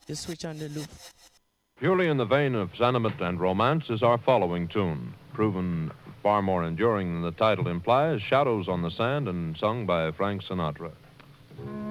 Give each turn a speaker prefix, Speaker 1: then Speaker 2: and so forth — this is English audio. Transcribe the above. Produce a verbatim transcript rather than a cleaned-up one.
Speaker 1: Just switch on the loop.
Speaker 2: Purely in the vein of sentiment and romance is our following tune, proven far more enduring than the title implies, Shadows on the Sand, and sung by Frank Sinatra.